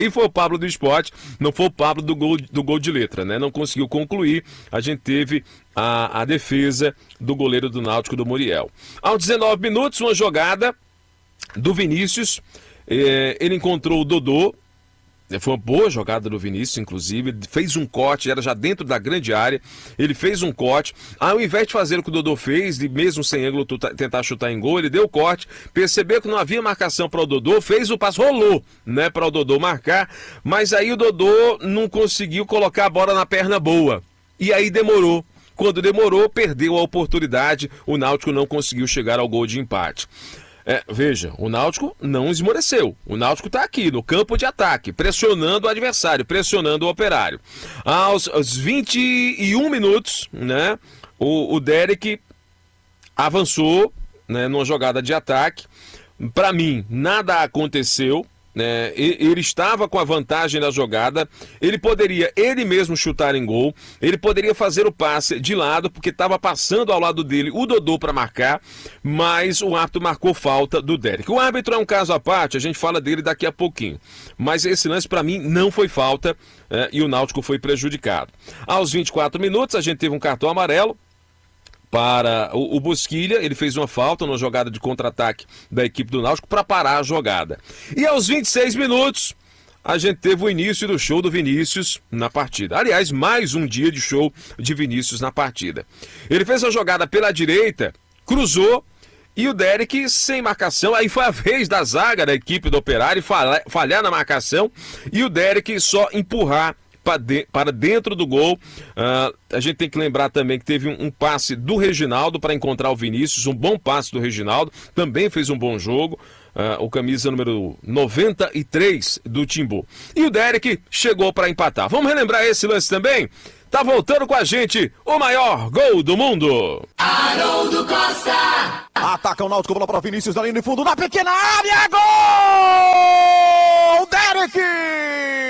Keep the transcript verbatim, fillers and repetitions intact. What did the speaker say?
E foi o Pablo do Sport, não foi o Pablo do gol, do gol de letra, né? Não conseguiu concluir, a gente teve a, a defesa do goleiro do Náutico, do Muriel. Aos dezenove minutos, uma jogada do Vinícius, eh, ele encontrou o Dodô. Foi uma boa jogada do Vinícius, inclusive, ele fez um corte, era já dentro da grande área, ele fez um corte, ao invés de fazer o que o Dodô fez, de mesmo sem ângulo tentar chutar em gol, ele deu o corte, percebeu que não havia marcação para o Dodô, fez o passo, rolou, né, para o Dodô marcar, mas aí o Dodô não conseguiu colocar a bola na perna boa, e aí demorou. Quando demorou, perdeu a oportunidade, o Náutico não conseguiu chegar ao gol de empate. É, veja, o Náutico não esmoreceu. O Náutico está aqui no campo de ataque, pressionando o adversário, pressionando o Operário. Aos, aos vinte e um minutos, né, o, o Derek avançou, né, numa jogada de ataque. Para mim, nada aconteceu. né? Ele estava com a vantagem da jogada, ele poderia ele mesmo chutar em gol, ele poderia fazer o passe de lado, porque estava passando ao lado dele o Dodô para marcar, mas o árbitro marcou falta do Derek. O árbitro é um caso à parte, a gente fala dele daqui a pouquinho, mas esse lance para mim não foi falta, é, e o Náutico foi prejudicado. Aos vinte e quatro minutos a gente teve um cartão amarelo para o, o Bosquilha, ele fez uma falta numa jogada de contra-ataque da equipe do Náutico para parar a jogada. E aos vinte e seis minutos, a gente teve o início do show do Vinícius na partida. Aliás, mais um dia de show de Vinícius na partida. Ele fez a jogada pela direita, cruzou, e o Derek sem marcação, aí foi a vez da zaga da equipe do Operário falhar, falhar na marcação, e o Derek só empurrar para dentro do gol. Uh, a gente tem que lembrar também que teve um, um passe do Reginaldo para encontrar o Vinícius, um bom passe do Reginaldo, também fez um bom jogo, uh, o camisa número noventa e três do Timbu. E o Derek chegou para empatar. Vamos relembrar esse lance também? Tá voltando com a gente o maior gol do mundo. Haroldo Costa. Ataca o Náutico, bola para Vinícius na linha de fundo, na pequena área, gol! Derek!